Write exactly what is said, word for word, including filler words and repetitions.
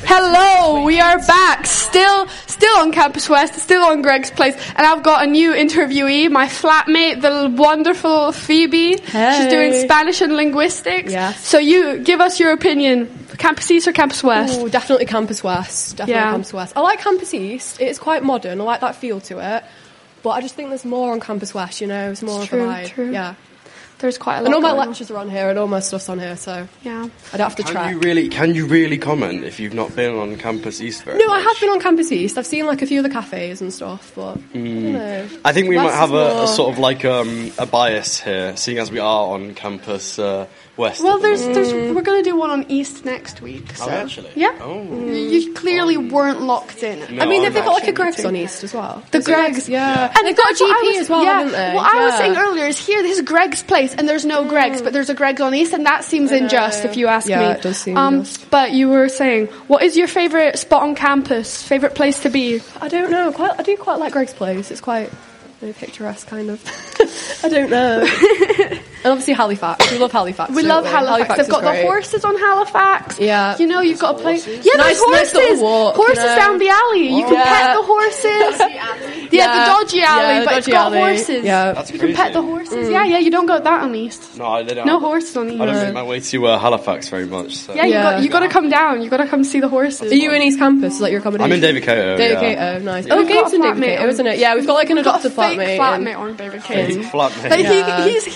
Hello, we are back, still still on Campus West, still on Greg's Place, and I've got a new interviewee, my flatmate, the wonderful Phoebe. Hey. She's doing Spanish and linguistics. Yes. So you, give us your opinion, Campus East or Campus West? Ooh, definitely Campus West, definitely Yeah. Campus West. I like Campus East, it's quite modern, I like that feel to it, but I just think there's more on Campus West, you know, it's more It's of a true, vibe. true. Yeah. There's quite a lot And all my going on. lectures are on here, and all my stuff's on here, so Yeah. I don't have to Can track. you really? Can you really comment if you've not been on Campus East very No, much? I have been on Campus East. I've seen like a few of the cafes and stuff, but I don't know. I think we West might have is a, more- a sort of like um, a bias here, seeing as we are on Campus uh, West. Well, at the there's, moment. there's, we're going to do one on East next week. So. Oh, actually? Yeah. Oh. You clearly weren't locked in. No, I mean, I'm have they got like a actually Greg's too. on East as well? The Is it like- Greg's, yeah. And they've got a that's what I G P was- as well, yeah. haven't they? What I was Yeah. saying earlier is here, this is Greg's Place, and there's no Greg's, but there's a Greg's on East, and that seems I know. unjust if you ask Yeah, me. it does seem um, just. But you were saying, what is your favourite spot on campus? Favourite place to be? I don't know. Quite, I do quite like Greg's Place. It's quite you know, picturesque, kind of. I don't know. And obviously Halifax. We love Halifax. We don't love Halifax. They've is got great. the horses on Halifax. Yeah. You know, you've got a place. Yeah, Nice- there's nice horses. little walk, horses you know. down the alley. You can Yeah. pet the horses. yeah, Yeah. the dodgy alley, Yeah, the but it's dodgy got alley. horses. Yeah. That's You can pet crazy. the horses. Yeah, yeah, you don't got that on East. No, I don't. No horses on East. I don't make my way to uh, Halifax very much. So. Yeah, you Yeah. got you got to come down. You got to come see the horses. Are you in East Campus? Is that your accommodation? I'm in David Cato. David yeah. Cato, nice. We've Oh, got Gabe's a in David flatmate Cato, on- isn't it? Yeah, we've got like an We've got a adopted fake flatmate. flatmate in- on David Fake Cato. flatmate. But Yeah. he, he's